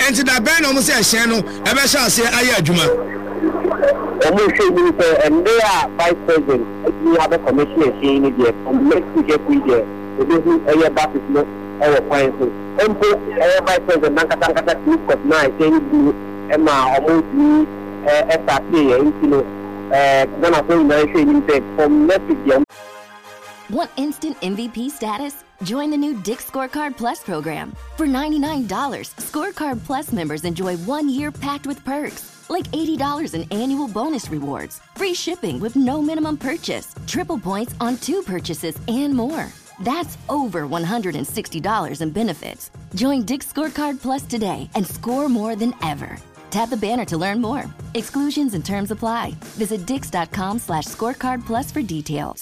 enti da ben no mo se ehyen no e be sha ase aye adwuma omo se ni se and they are vice president we have a commissioner saying it there from next week we there we do aye back is no our point so empo aye vice president nankata clip of 9 saying Emma omo SRP you Ghana from next week. Want instant MVP status? Join the new Dick Scorecard Plus program. For $99, Scorecard Plus members enjoy 1 year packed with perks, like $80 in annual bonus rewards, free shipping with no minimum purchase, triple points on 2 purchases, and more. That's over $160 in benefits. Join Dick Scorecard Plus today and score more than ever. Tap the banner to learn more. Exclusions and terms apply. Visit dix.com/scorecard plus for details.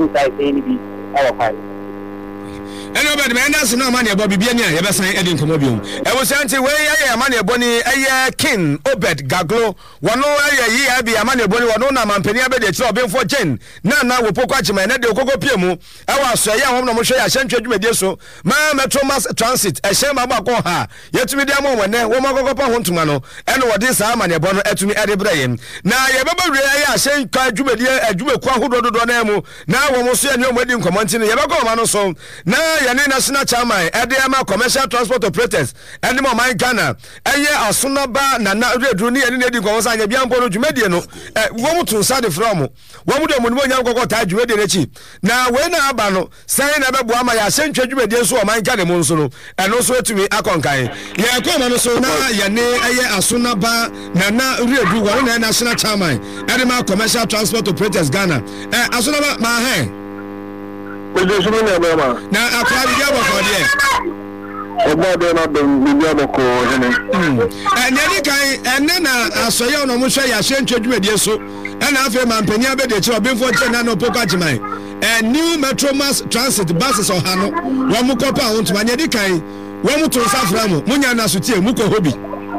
Anybody man that's no money about Bibiania, Eberson Edin Comobium. I was saying, where I am money bonnie, a king, Obed Gaglo, one area, be a money bonnie, one on a penny, but it's all been for 10. Now, we Pocachima and the Coco Piemo. I was say, I'm not sure I sent you to so. My Metro Mass Transit, a shame about her. Yet to be the moment, then, woman go upon Tumano, and what this money bonnie to me at the brain. Now, you ever really saying, Jumedia, a Jume Quahu Donemo. Now, we must see a new wedding commenting, you ever go on so. Now, yani national chairman edema commercial transport operators ene mo man Ghana eye asuna ba na redu ni ene di ko won bia mpo no dwumedie no wo mutu sa de from wo mu de mo mo nya kokko ta dwumedie rechi na we na aba no sai na bebo ama ya sentwa dwumedie so o man Ghana mo nso no eno so etumi akonkan ye ko ma no so na yane eye asuna ba na redu wo na national chairman edema commercial transport operators Ghana asuna ba ma he na akwari ya bokode ogbode na bibia boko hene nyani kan enne na asoye no mo hwe ya hwe dwumedie so na afa mampania be de chi obemfo che na no poka jiman new Metro Mass Transit buses ohano wo mo kopa hontuma nyani kan wo mo to safra mo munya na sotie mu ko hobi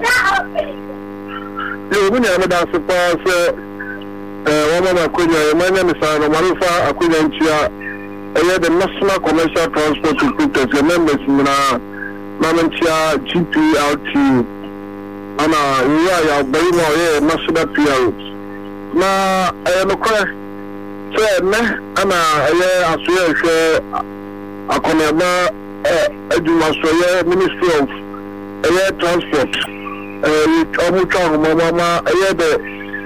yo munya na da so pa se wo mo na kunya manya misana no marufa akunya ntia the National Commercial Transport Operators, the members in Manantia GPLT, and we are very more national PROs. Now, I am a correct. So, and I share a Conaba Edumasoya Ministry of Air Transport, Omucha Mama, the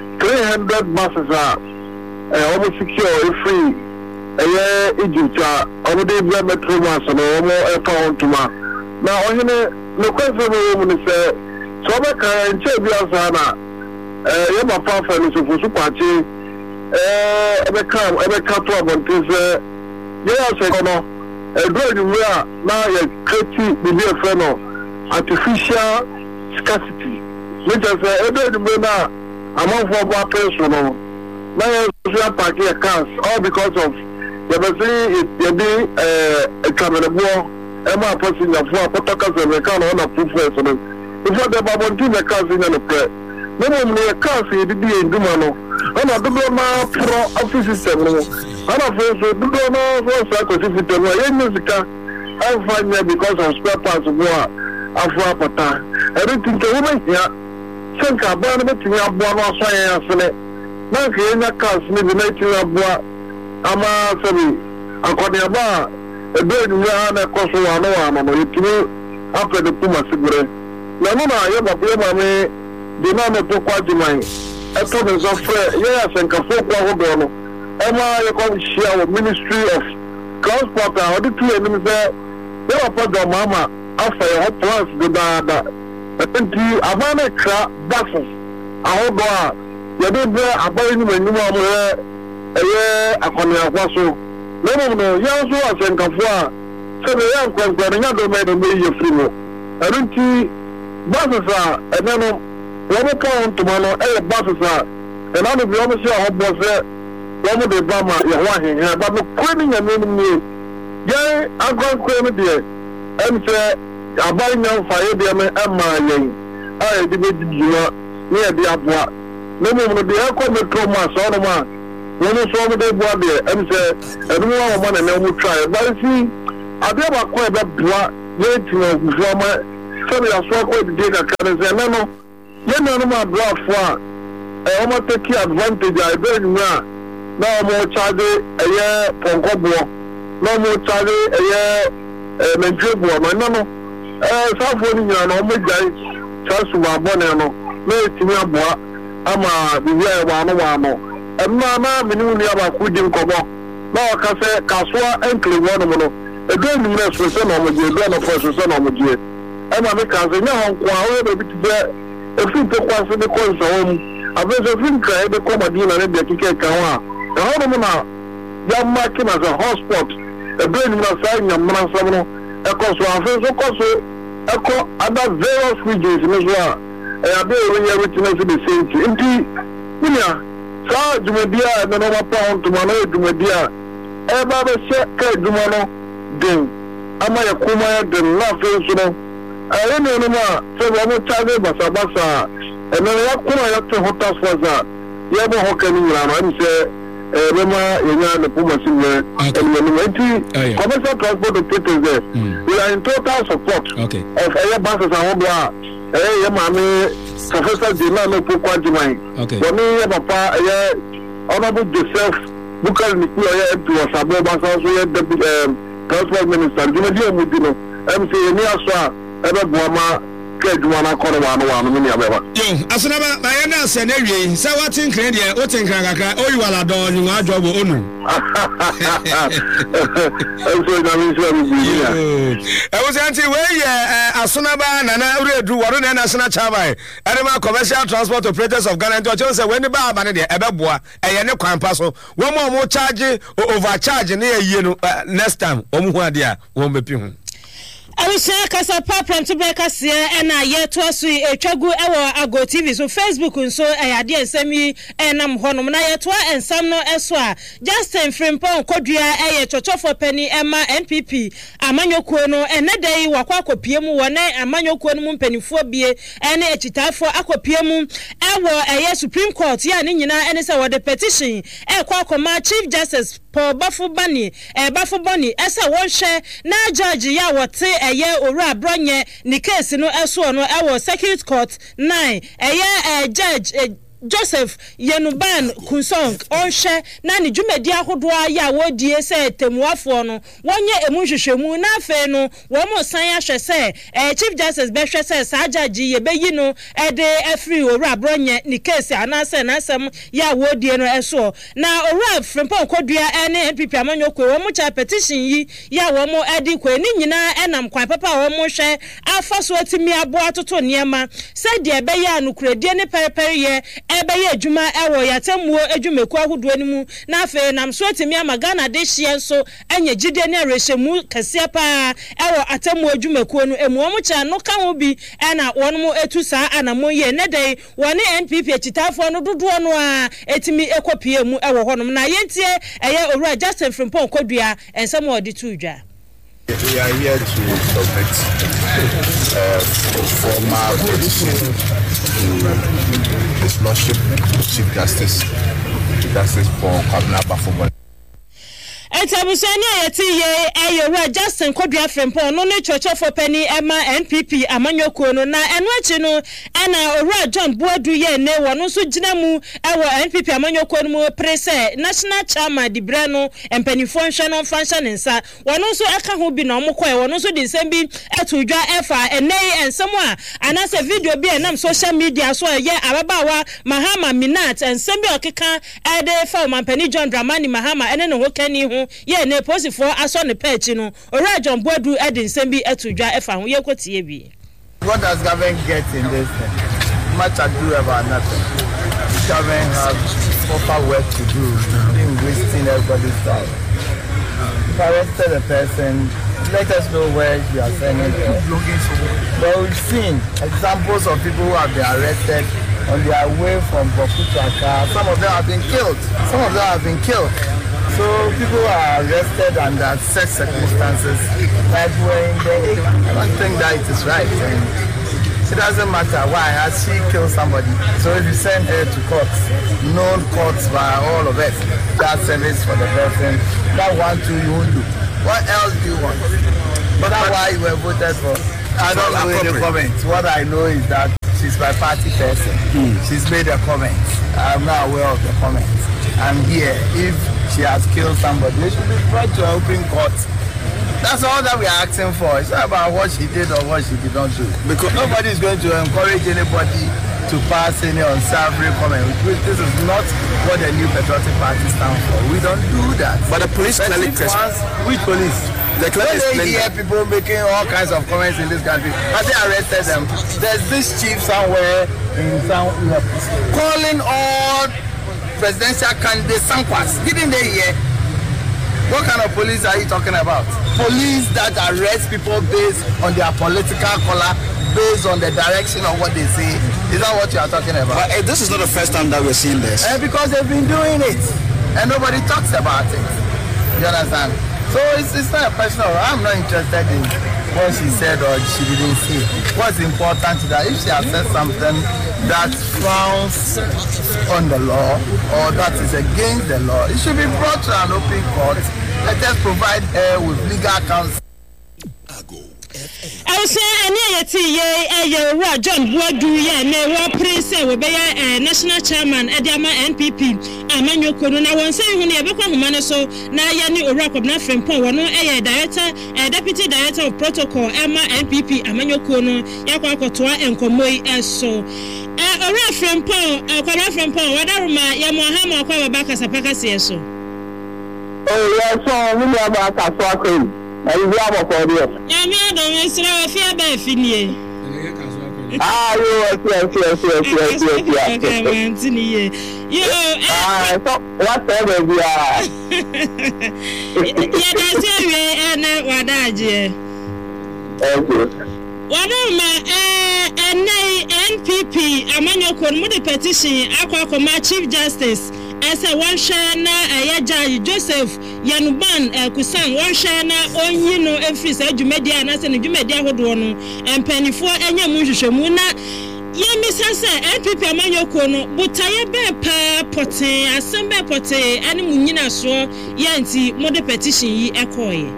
300 buses are almost secure free. Egypt, already Metro Mass and more account to ma. Now, on the question woman say, so I can check the Asana. Yama Papa is a Supachi. Every couple of this. Yes, I know. A good we are now a creative media friend artificial scarcity. Which is a good winner among 4 personal. Now, we are parking cars all because of. You be a camera boy, Emma passing your 4 photographs and record on a proof. Before the Babon to the cars in the prayer. No one may a car see the D in Dumano. I'm a Duma pro office system. I'm a friend with Duma for certificate. My music I find here because of spare parts of war. Afro everything to women here. Send a banner to your boy or science. Now, the cars maybe 19 ama sabi akoni aba ebe ni ya na koso wa no yitimi after the puma sigure na no na ye ba me de na me to kwa jiman eto me so frɛ ye asenkafo kwa hodo no ema ye ko share with Ministry of Transport and the two enemies there ye wa pa mama after your plans de da enti abana kra buses ahodo a ye de be abayi ni manum amore akɔni akwaso na no ya so asenkafo a se be ya nkwankwan nya do me do me ye firi mo ɛnti buses a ɛna no wo mo pon to ma no buses a ɛna no bi o mo se a hobo se wo mo de ba ma ye ho ahenhen ba no kwani nya me ni ye agwankwan no de se abai nya mfa ye de me ama yen a ye de be diwa ni ye de aboa na mo de akɔ Metro Mass ono ma one so de boa de say everyone want na mu try but see ade ba ko e be boa ye tino gufoma sabe a sua coisa de kakra no ye no ma brafo a o take advantage I beg na mo charge ponkobo no mo charge menjebo no safo ni nyina no mo jai chasu ba bone no na etimi aboa ama bibia wa no na minu ni aba kudi nkobo na okase kaswa enkle wono no ego ni na so no mo je do no for so no mo je e ma me ka se nya hon kwa o be bitje e fi to kwa se de ko so mu abezo fin ka e be ko madina ne de kike ka wa e ho no na ya ma ki na za hotspot e be ni na sa nya mra so no e ko so afi so ko so e ko ada various regions ni so a e abe o nya witness the same nti nya sa jumedia na no pound to mano jumedia e ba be se ka jumano den ama ya kuma ya den na fe so no ayi no ma se ba mo chage basa e na ya kuma ya to hotas faza ya bo hokani na no se be ma yenya na puma sinne e no enti commercial transport operators there we are in total support of air buses and what ya mami Professor Dina no pokwa jimai woni ya papa ya honorable Joseph Bukal Niku ya to Sabo Basa so ya deputy transport minister Jumadi Mudino MC ni aso ebe boama keduma na kono wano ni abeba yo asunaba ba ya na se na wie se watin kran de o tin kran kakra o yi wala don ni wa jobo onu so na mi so bi ya e wo santi we ye asunaba na na uredu woro na national chairman edema commercial transport operators of Ghana to say when the ba ne de ebe boa eye ne kwan pa so wo mo charge overcharge ne ye no next time o mu hu ade a wo mepi hu I will share Casa Papa to break us here and I yet was a chagu ewa ago TV so Facebook and so I had semi and I'm honor yet and some no eswa Justin Frimpong Kodria a chocho for penny Emma NPP Amanyo Kono and a day wakwa piemu one Amanyo Kono penny for be and a chita for aqua piemu ewa a Supreme Court ya nina and it's our the petition a kwakoma Chief Justice Paul Bafu Bunny esa one share na judge ya what eye ora bronye ni case no eso no ewo circuit court 9 eye judge Joseph Yenuban Kunsong onhwe na ne dwumadi ahodo ya wodie se temuafo no wonye emunhwehwemu na afe no wo mo san ahwe se Chief Justice behwe se sajaji ye beyi no de afri ora bronye ni case anase na asem ya wodie no eso na ora Frimpong Kodua ene NPP amanyoko wo mo cha petition yi ya wo mo edi kwa ni nyina enam kwan papa wo mo hwe afaso atimi abo atoto niema se de beya anukuradie ne perepere ye ebe ye adwuma ewo yatemuo adwumeku ahodo animu na afa nam so atimi amagana de hye nso anya gide ne rehemu kase pa ewo atemuo adwumeku no emuomu cha no ka ho bi na wonmo etu saa anamo ye ne dai wone NPP achitafo no dodo no a etimi ekopie mu ewo honom na yentie eye owura Justin Frimpong Kodua ensem odi tudwa. We are here to submit formal petition to His Lordship Chief Justice for Kwabena Bafo. Etabusani ayeti ye ayora Justin Kodua Frimpong no ne chocho for penny Emma NPP amanyoko no na eno achi no na owura John Boadu ye ne wono so gina mu ewo NPP amanyoko no mu prese national chairman di brano empanifo nhwe function nsa wono so aka ho bi na omkọ wono so di nsem bi etudwa efa enei ensem a anase video bi enam social media so ye ababawa Mahama Minat ensem bi okeka ede fa mampani John Dramani Mahama ene no hokani ho ye ne posifo aso ne page no ora John Boadu edin sembi etudwa efa ho ye kotie bi. What does government get in this thing? Much ado about nothing. Government have proper work to do in wasting everybody's time. If I arrested a person, let us know where you are sending them. But we've seen examples of people who have been arrested on their way from Boku to Accra. Some of them have been killed. So people are arrested under such circumstances, like when they, I don't think that it is right. And it doesn't matter why, has she killed somebody? So if you send her to court, known courts by all of us, that service for the person, that one too you won't do. What else do you want? But that's why you were voted for. I don't know any comments. What I know is that she's my party person. She's made a comment. I'm not aware of the comments. I'm here. If she has killed somebody, they should be brought to an open court. That's all that we are asking for. It's not about what she did or what she did not do. Because nobody is going to encourage anybody to pass any unsavory comment. This is not what the New Patriotic Party stands for. We don't do that. But the police clearly... Which police? The clearly they hear people making all kinds of comments in this country. Has they arrested them? There's this chief somewhere in town calling all presidential candidates Sankwas. Didn't they hear? What kind of police are you talking about? Police that arrest people based on their political color, based on the direction of what they say. Is that what you are talking about? But this is not the first time that we're seeing this. Because they've been doing it, and nobody talks about it. You understand? So it's not a question of, I'm not interested in what she said or she didn't say. What's important is that if she has said something that frowns on the law or that is against the law, it should be brought to an open court. Let us provide her with legal counsel. I was saying, John Boadu, Prince, National Chairman, Ediama NPP, Emmanuel Corona. I was saying, when you have a so now you are of nothing. One director, Deputy Director of Protocol, Emma NPP, Emmanuel Corona, Yakotoa, and Komoi so. A reference pound, a reference pound, whatever my Yamahama or Bakas a Pacas so. Oh, yes, so we have a Caswaka. I have a cordial. I don't fear by Finney. Ah, yes. Whatever we are. NPP, Emmanuel Konmude petition, Aquacoma Chief Justice. As a one shana, a judge Joseph Yanuban, Kusan, one shana, on you know, every said you media and as an Jumedia Hodono, and penny for any Mushamuna. Ye miss her, NPP Emmanuel Kono, but I bear pote, a sumber pote, and Munina saw Yanti, mode petition ye echoy.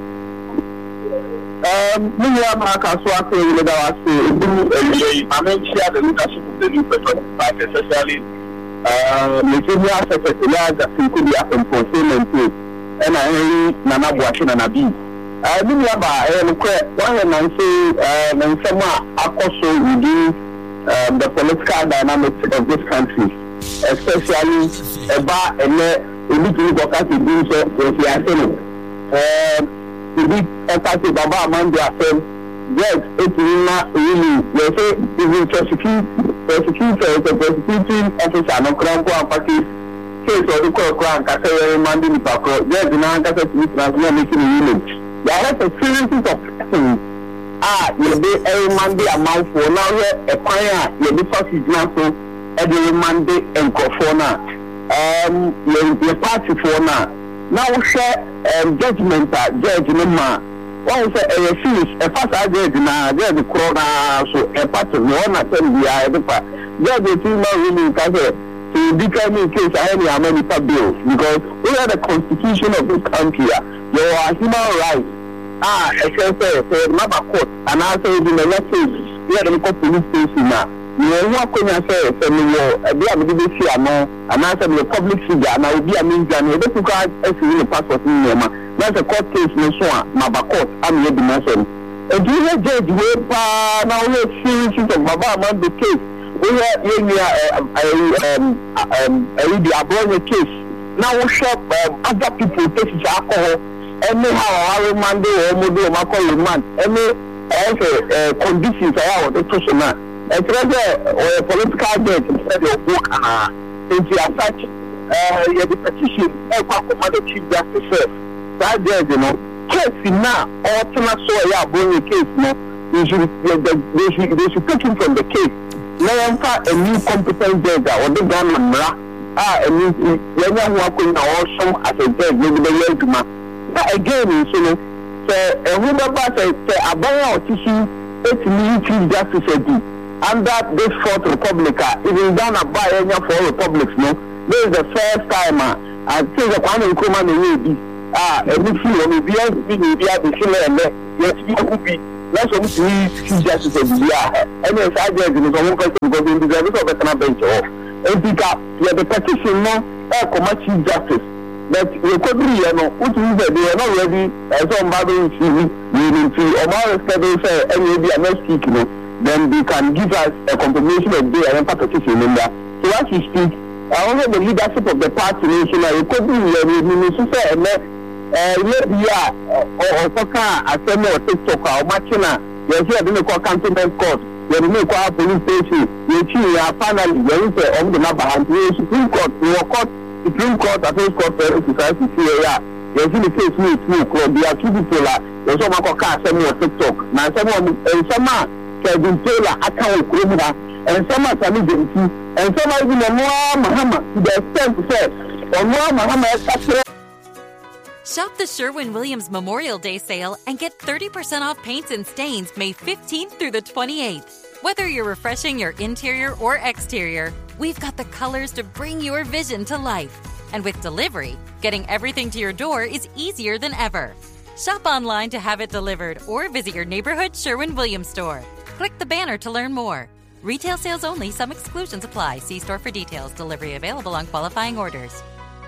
Kaswaka with our I mentioned the leadership of the New Patriotic Party, especially Nigeria Secretary that could be up in fulfillment too. And I Nana Buashi and Abi. I didn't have one and say, and someone also within the political dynamics of this country, especially about and a little bit of so with the Assembly. Baba Amanda said, yes, it will not really, they say, it will prosecute the prosecuting officer, no crown party, case or the crown, Cassay, Mandy, Paco, yes, the non-Cassay, making a unit. There are a series of things. You'll be every Monday a month for now, a choir, you'll be sausage now, so every Monday and Cofona. You'll party for now. Now share judgment judge Noma. One say a refuse a fast judge na there the corona so a part of one attend the Ipa. Judge is not really to determine case any American bills because we are the constitution of this country. There are human rights. I say Maba court and I say in the next case we are the police station now. You want to say, a BMDC, and I said the public figure, and I will be a means and you don't cry as you passport in Yama. That's a court case, no swan, Maba court, I'm your dimension. And do you judge now we have series of Baba among the case? We have a brother case. Now we shop other people take alcohol, anyhow, I Monday or Monday or Macau man, any conditions I have to social. A political debt instead of book into such the petition the Chief Justice that there, case now or so bring a case now they should take him from the case. Now a new competent judge or the government a new working awesome as a judge maybe the year to ma. Again, a woman say a buyer tissue 8 million Chief Justice under this fourth republic, even done a by any four republics, no. This is the first time I think the one in Kuman will be every few will be the similar and yes, you will be let's almost see justice of the year. And as I get in the one question because in the service of the bench and pick up the petition no commercial justice. But you could be, which means that they are not ready as on Bible TV, we will see or more say and maybe I'm not speaking, then they can give us a confirmation of their petition in there. So as we speak, I want the leadership of the party nation, you could be and maybe or assembly or TikTok or Machina, you're here to call cantonment court, you're to call police station, you're finally going to on the number and Supreme Court, your court. Supreme Court, Appeals Court, Society, CAA. There's in the case with there are 2 people. There's some car, some more TikTok. Now, some Kevin Taylor, account criminal, and some are Sami, and some are even a more Muhammad to the extent to say, or more Muhammad. Shop the Sherwin-Williams Memorial Day sale and get 30% off paints and stains May 15th through the 28th. Whether you're refreshing your interior or exterior, we've got the colors to bring your vision to life. And with delivery, getting everything to your door is easier than ever. Shop online to have it delivered or visit your neighborhood Sherwin-Williams store. Click the banner to learn more. Retail sales only. Some exclusions apply. See store for details. Delivery available on qualifying orders.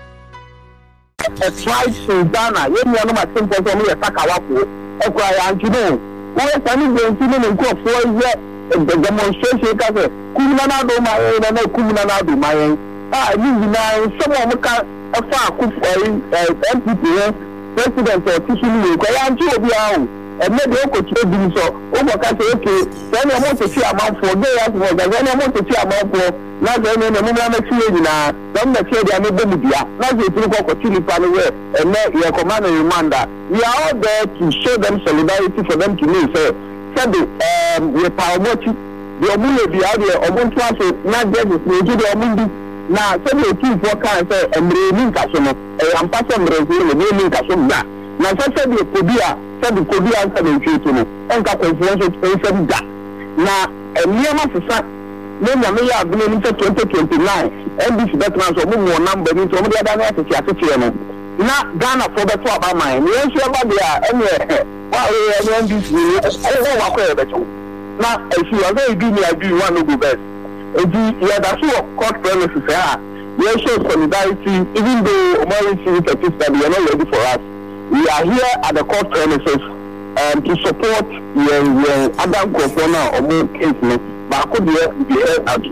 A tribe Sultana, you know, my simple for me a Sakawapo, a cry, and you know, who is any going to go for yet? The demonstration cafe, Kumana do my own and no Kumana do my own. You know, someone can a far cook for MPP, president or teaching I am to be and maybe I could do so. Okay, then I want to see a month for day as well, then I want to see a month for not then in a moment of now. Don't let you be media. Not you think of Chili Panaway and let your command and reminder. We are all there to show them solidarity for them to know. So, we power much. The Omuno be out there, Omun Transfer, not just the Omundi. Now, so the 2 4 cars and Renin Casino, and Passion Brazil, and Renin Casino. Now, so said the Kobia, said the Kobia and 7 children, and got confidential patient that. Now, a near month of sun, no one have been into 2029, and this veterans of more number into the other association. Now, Ghana for the 12 of mine. We ain't sure about the anyway. Well, I don't know. Now, if you are very good, I do want to go best. That's what court premises are. We show solidarity, even though Omari is a system, we are not ready for us. We are here at the court premises to support the other governor or more case. But I could be here at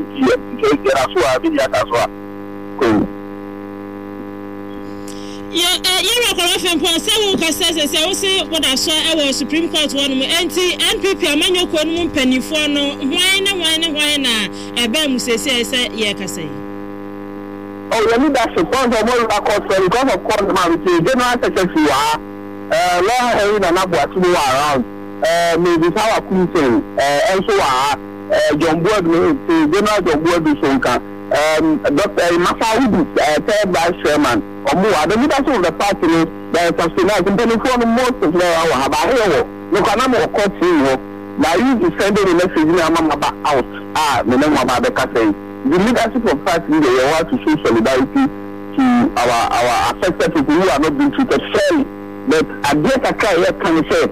the You're a say, what I saw our Supreme Court one anti NPP Amanyo Konum penny for no why na Ebem say say. Oh, you need that support of more court because of court general secretary Law Henry and Abu around maybe Tower Quinton and so John Boyd General John Boyd Sonka Dr. Masaudu third vice chairman or more. The leadership of the party that is subsidized in the most of our Habahero. Look, I'm a court CEO. Now you sending a message in Amama out. The name about the cafe. The leadership of party they want to show solidarity to our affected people who are not being treated fairly. But I guess I can say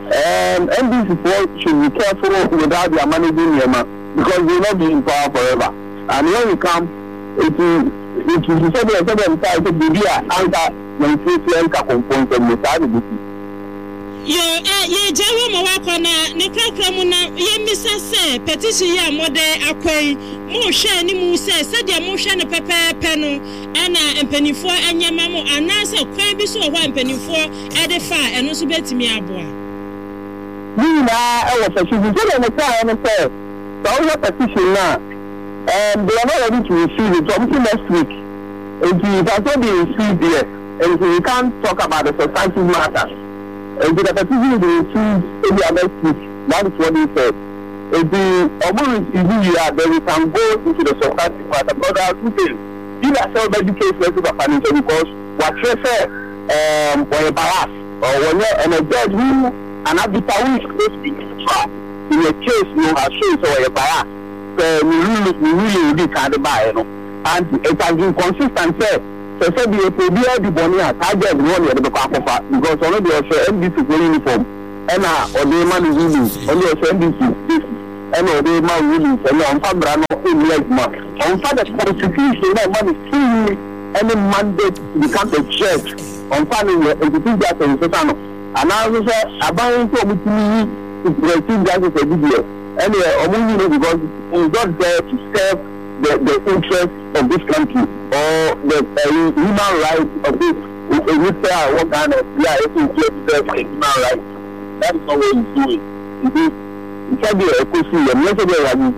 NBC should be careful without their managing them because they will not be in power forever. And when you come, it is said that the media answer when you component of the ye jawo mo wakona ne krakra mu na ye misa se petition ya mode akwai mo hwe ni mu se de mo hwe ne pepepe no ana empanifo anyama mo anase kwan bi so ho empanifo e de fa eno so betimi aboa ni na e wo petition so ne ka ene se so wo petition na they are not ready to receive it until next week. It has not been received yet, and so we can't talk about the substantive matters. And the petition will be received maybe next week. That is what he said. The almost then we can go into the substantive matter. But there are 2 things. You are self education of financial because what you say or a barras or when you're a judge who an arbiter who is supposed to be trial in a case you have shown or a barras. We really be kind of buy, and it has been consistent. So the PBI the Bonia target one year because already also NBC uniform. ɛna ɔde ma no release ɔde SNDC ɛna ɔde ma release ɛna ɔmfa bra no ɛni adwuma ɔmfa the constitution na ɛma no free any mandate to become a church ɔmfa no yɛ executive justice sesa no anaasɛ sɛ aban nso ɔmo tumi yi executive justice adidiɛ ɛna ɔmo yi no because he is not there to serve the interest of this country or the human rights of this repair what kind of human rights. That is not what he's doing. It can be a question. The message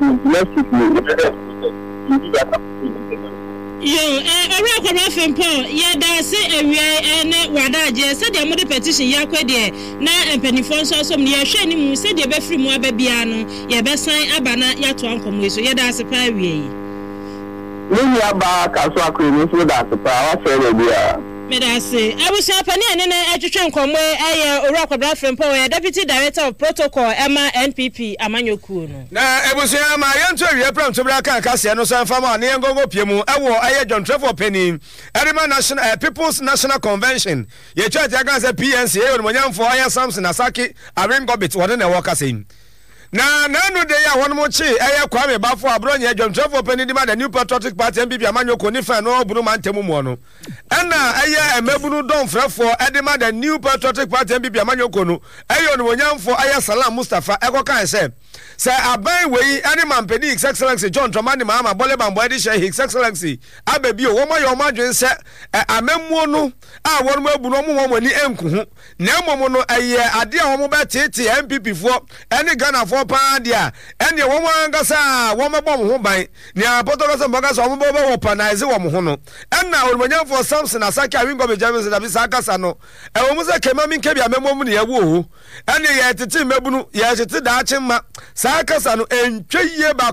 Medase, I was happening and education come where I Ora Frempo, Deputy Director of Protocol, Emma NPP, Amanyo Kuno. Now, I was here, my young to to Braka Cassiano San Fama, Niango Piemu, I John Trevor Penny, Edema National People's National Convention. Ye church against the PNC, and William for Aya Samson Asaki, Aren Gobbit, what in a walker saying. Now, no day, one more chi, I Kwame Bafo, Abronia, John Trevor Penny, the New Patriotic Party, MPP, Amanyo Konifa, no Bruman Temumono. And now, I Mebunu Don for Edema, the New Patriotic Party, MPP, Amanyo Kono, Ayon William for Aya Salam Mustafa, Egoka said. Say, I buy way any man penny, His Excellency John Tromani Mama, Boleban Body share His Excellency. I baby, woman, your margin said, I memono, I want more Bunomo when he emku. Nemono, a year, a dear homo titi, MPP for any Ghana for Pandia, and your woman Gasa, woman bomb home by near Potoros and Bagas, Omobo, Panaizi, Womono. And now, when you're for Samson, Asaka, Ringo, James, and Abisaka Sano, and almost a Kemami Kebi, a memo, a woo, and yet the team Mebunu, yes, it's a Dachima. Sakasano and 3 years back,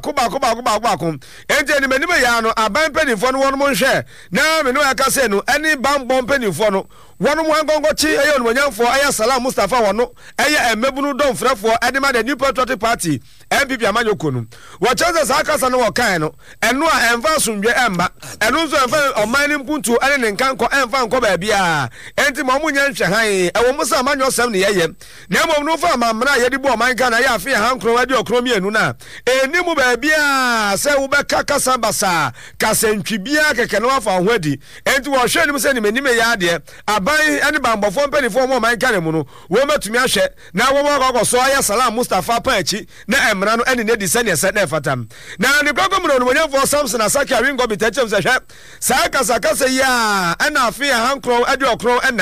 and any Menimayano, a band penny for one share. Now, no, I can say no, any bomb penny for no. One go chi ayon wanyan for Aya Salam Mustafa wano Aya Mebunu don fra for Edema the New Patriotic Party MPP Amanyo Kunu. What chances Sakasa no wakano and no enfa sumdwe emba and also enfa omanim puntu ene nkanko enfa nko ba bia enti mamunye nhwehan e wo musa amanyo sem ne yeye na mom no fa mamra ye di bo man kan na ya afi hankro wadi okro mienu na enimu ba bia se wo be kakasa basa kasentwi bia keke no afa ho adi enti wo hwe nim se ni menime ya de any bambo for penny for more man can mono, woman to me a share. Now, woman so Aya Salam Mustafa Pachi, na Emrano, and in the senior set there for them. Now, the government when you for Samson Asaka ring go be touches a shop. Sakasa ya, and I fear Hankro, Edio Crow, and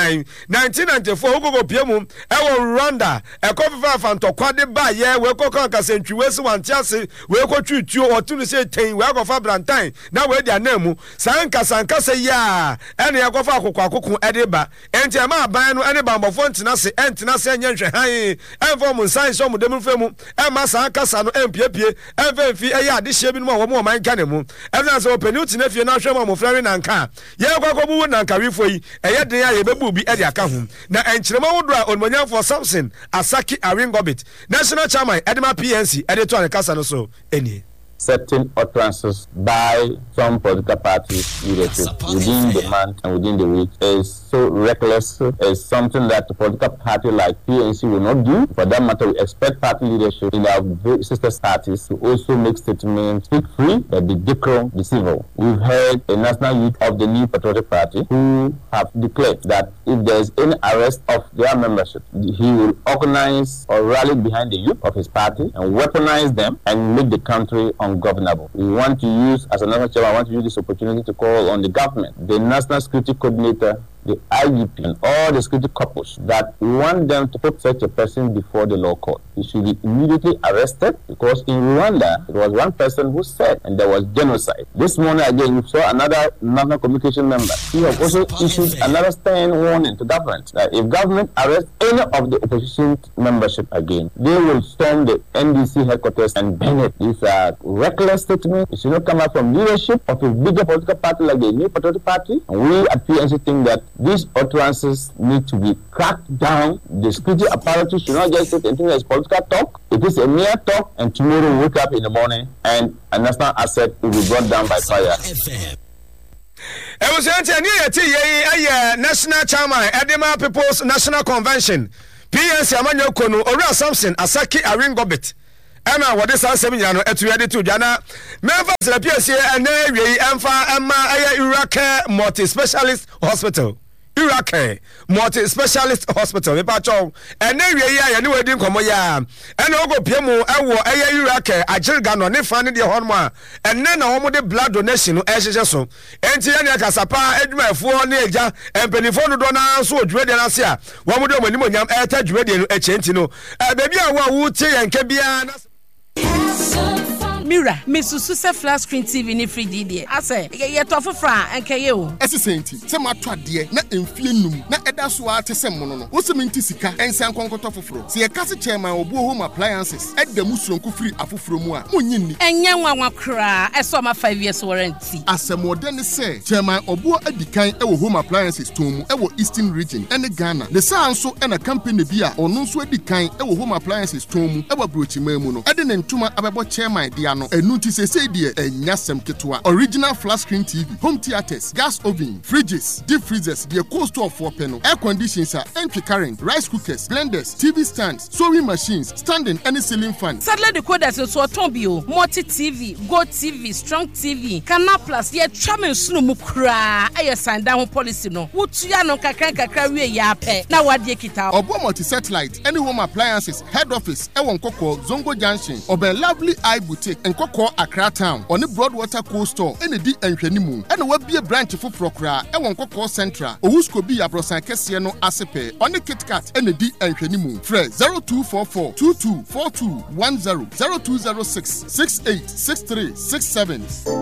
1994 go Piemum, Ewo Rwanda, a coffee fan to quad by ye, we go conquer century, one Chelsea, we go treat you or to say, we go for Brantine. Now, where their name, Sankasa ya, and I go for Kuku Ediba. Enti ama ban no ene bambofo ntenase entenase nyenhwe han enform science so mu dem femu ema san kasa no empiepie enfemfi eya ade hye bi no wo man ka ne mu efna so penalty na fie na hwe mo frare na nka ye kwakobu na nka wifo yi eye den ya ye bebu bi e de aka ho na enkyerema wodura onmonyam for Samson Asaki Aringobit national chairman Edema PNC editor ne kasa no so eni certain utterances by some political parties leadership within the month and within the week is so reckless, is something that the political party like PNC will not do. For that matter, we expect party leadership in our sister parties to also make statements, speak free, but be decorum, be civil. We've heard a national youth of the New Patriotic Party who have declared that if there is any arrest of their membership, he will organize or rally behind the youth of his party and weaponize them and make the country ungovernable. We want to use, as a national chairman, I want to use this opportunity to call on the government, the National Security Coordinator, the IGP, and all the security corpus, that we want them to put such a person before the law court. He should be immediately arrested, because in Rwanda, there was one person who said, and there was genocide. This morning again, we saw another national communication member. He has also issued another stern warning to government that if government arrests any of the opposition membership again, they will storm the NDC headquarters and ban it. These are reckless statements. It should not come out from leadership of a bigger political party like the New Patriotic Party. And we at PNC think that these utterances need to be cracked down. The security apparatus should not just say anything as political talk. It is a mere talk, and tomorrow we wake up in the morning and a national asset will be brought down by fire. National Chairman Edema People's National Convention PNC amanyo kono Owura Samson Asaki Aringobit Emma what is our seminar etu yade to Jana Memphis la PNC ene wi emfa emma aya Iraq multi specialist hospital Iraq multi specialist hospital me pa cho ene wi ya ne wadi nkomo ya ene ogo piemu ewo aya Iraq agirga no ne fa ne de honmo a ene na wo de blood donation no ehyehe so enti ya ne kasapa adwumafuo ne eja empenifo no do na so odwuade na se a wo mo de omani monyam eta dwuade no echenti no bebi a wo wuti yenke bia na Mira, Mrs. Susa flat screen TV ni free DD. I say, ye tofu fra enke ye o. Esisenti, se ma twa de na emfie num na eda so a tese mono no. Wo se menti sika ensan konkoto foforo. Se ye kase chairman obu home appliances, eda musronko free afoforo mu a, monyi ni. Enye nwanwa kra, eso ma 5 years warranty. Asemode ne se, chairman obu adikan e wo home appliances tomu e wo Eastern region ene Ghana. Ne sa anso e na company bi a ono nso adikan e wo home appliances tomu e wo brochima mu no. Ede ne ntuma abebo chairman dia no enuti sese die enyasem ketwa original flat screen TV home theaters gas oven fridges deep freezers the cost of 4 penny air conditioners entry current rice cookers blenders TV stands sewing machines standing any ceiling fan sadly the coders so otonbio multi TV go TV strong TV Canal Plus ye tramen sunu mu kra aye sanda ho policy no wutua no kakra wie ya pe na wade kita obo multi satellite any home appliances head office e won kokko Zongo Junction oben Lovely Eye Boutique Nkoko Accra Town on the Broadwater Coast Store ene di enhwanimu ene wabie branch foforo kra e won Nkoko Central Owusko bi abrosan kese no asepe on the KitKat ene di enhwanimu frɛ 0244 224210 0206 686367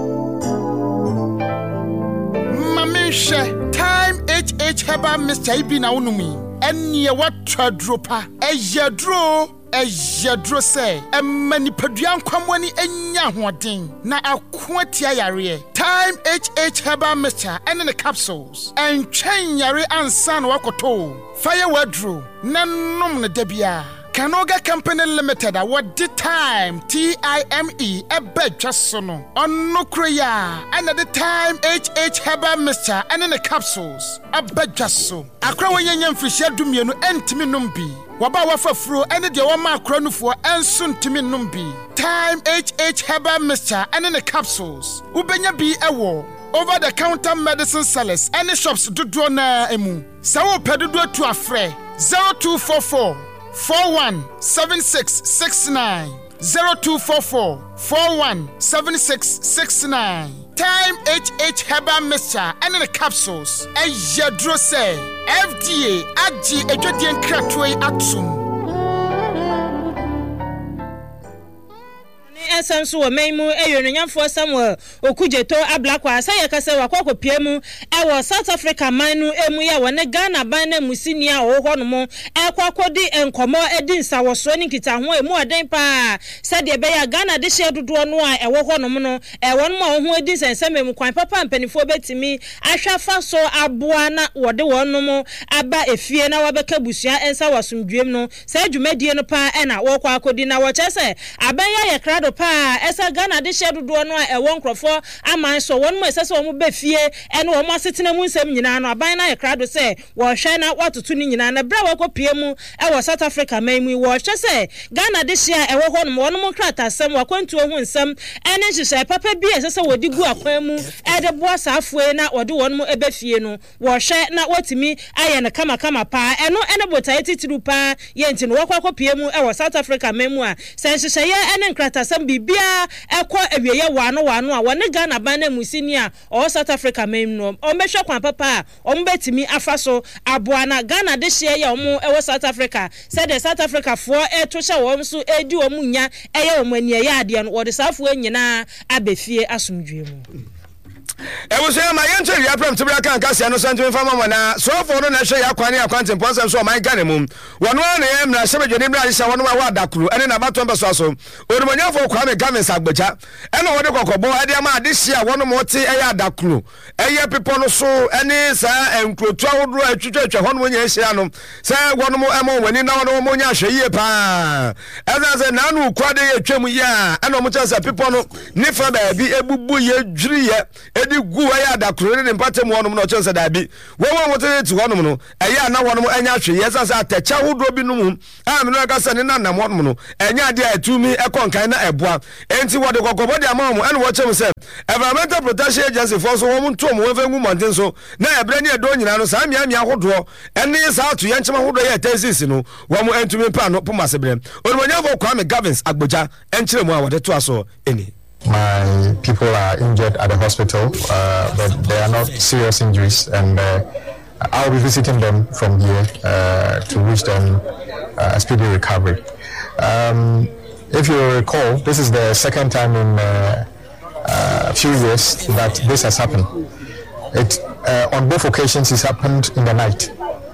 Mamisha time HH Heba Mr. Ibi na unumi enie watwa dropa ejadro say many padian kwamwani enya hoden na akwatia yare time HH Heba Mixture and the capsules and chain yare ansan wakoto fire wadro nanom na debia Kanoga Company Limited what the time TIME a bed just sono on no creya and at the time HH Heba Mixture and the capsules a bed just so akra wanyan fisher dumienu entimi numbi Waba wafafro ene de wama akranufo enso ntimi numbi time HH Heba Mixture and the capsules ubenya bi ewo over the counter medicine sellers any shops dodo na emu sawo pedodo to afre 0244 417669 0244 417669 Time HH Heba Mixture and the capsules Ejadro say FDA Agi Ejodien Kratwe Atum Esanso wo memu eyonnyamfo Samuel Okujeto Ablakwa say kase wakwa piemu e South Africa manu emu ya wone Ghana ban na musinia wo no mo ekwakodi enkomo edi nsawoso ni kita ho emu aden pa said e be ya Ghana de hye dodo no a ewo ho no mo no e won mo ho edi nsensem emu kwan papa mpanifo betimi ahwafa so aboa na wode won no mo aba efie na wabeka busua ensa wasomdwem no say dwumadie no pa e na wo kwa akodi na wo chese aban ya krado pa esa Ghana de hye dodo no a ewo nkrofo aman so won mo esese wo mo be fie ene wo mo asetena mu nsem nyina no aban na krado se wo hwe na watoto ni nyina na bra wakopie mu e South Africa memu wo hwe se Ghana de hye ewo ho no won mo krata asem wakwantu ho nsem ene hye papa bi esese wodi gu akwan mu e de boa saafo na wode won mo ebe fie no wo hwe na watimi aye na kama pa eno ene botaye titiru pa ye nti no wakopie mu e South Africa memu a senhye ye ene nkrata asem bibia ekọ awieye wano a wone Ghana ban na musini a o South Africa mem no o mehwe kwan papa o mbetimi afaso aboa na Ghana de hye ye o mu e South Africa said the South Africa for e to hye wo so edi o munya eye o mani ye ade no wo de safo nyina abefie asomdwe mu was my entry. I from Tibraka and Cassiano Santo Famana. So for no nation, I can't acquaint person. So my ganimum 1 a.m. na 7 January is one of our Dakru and then about 20 so. Urmania for Kwame Gamis Agbaja. And what the Cocobo Adiama this year, one more tea a Dakru. A year people so any sir and Clotrow church of Honway Siano. Say one more ammo when in our Monia Shea Pa. As I said, Nanu Quade Chemuya and no much as a people Nifa be a bubu ye. edi gu ɛyɛ adakoro ne mpatem wɔnom no ɔkyɛ sɛ daabi wɔn a wɔte te wɔnom no ɛyɛ ana wɔnom ɛnya hwe yɛ sɛ atɛkyɛ ahodoɔ bi no mu a me no ɛka sɛ ne nanam wɔnom no ɛnya adeɛ a ɛtumi ɛkɔ nkan na ɛboa enti wɔde kɔkɔbɔ de ama wɔn ɛne wɔkyɛ mu sɛ environmental protection agency for so wɔn ntom wɔn fɛ ngu mmɔnten so na ɛbrɛ ne ɛdɔ nyinaa no saa mmiamia ahodoɔ ɛne saa ato yɛn nkyɛn ahodoɔ yɛ ɛtɛnsisi no wɔn ntumi mpa no poma sebrɛ onimonyafo Kwame Gavins Agbogya ɛnkyerɛ mu a wɔde to aso ɛni. My people are injured at the hospital, but they are not serious injuries, and I'll be visiting them from here to wish them a speedy recovery. If you recall, this is the second time in a few years that this has happened. It on both occasions it's happened in the night.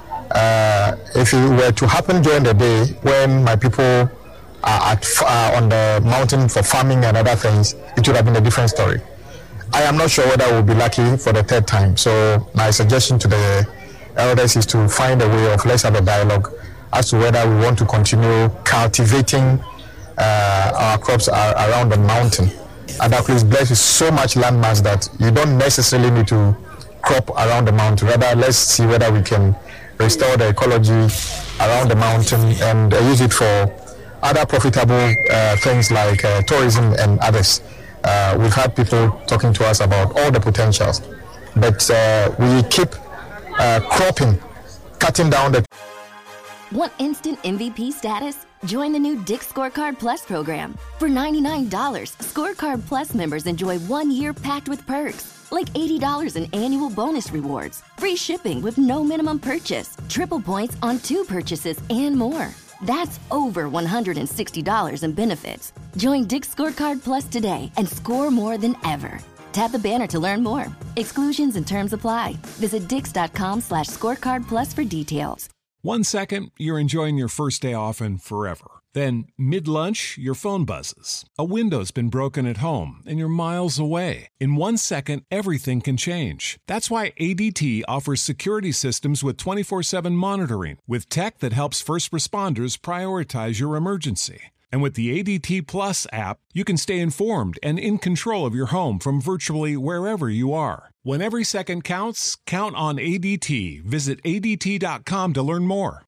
If it were to happen during the day when my people are on the mountain for farming and other things, it would have been a different story. I am not sure whether we'll be lucky for the third time. So my suggestion to the elders is to find a way of, let's have a dialogue as to whether we want to continue cultivating our crops around the mountain. Adaklu is blessed with so much landmass that you don't necessarily need to crop around the mountain. Rather, let's see whether we can restore the ecology around the mountain and use it for other profitable things like tourism and others. We've had people talking to us about all the potentials, but we keep cropping, cutting down the... Want instant MVP status? Join the new Dick Scorecard Plus program. For $99, Scorecard Plus members enjoy 1 year packed with perks, like $80 in annual bonus rewards, free shipping with no minimum purchase, triple points on 2 purchases, and more. That's over $160 in benefits. Join Dick Scorecard Plus today and score more than ever. Tap the banner to learn more. Exclusions and terms apply. Visit dix.com/scorecard plus for details. 1 second, you're enjoying your first day off and forever. Then, mid-lunch, your phone buzzes. A window's been broken at home and you're miles away. In 1 second, everything can change. That's why ADT offers security systems with 24/7 monitoring, with tech that helps first responders prioritize your emergency. And with the ADT Plus app, you can stay informed and in control of your home from virtually wherever you are. When every second counts, count on ADT. Visit ADT.com to learn more.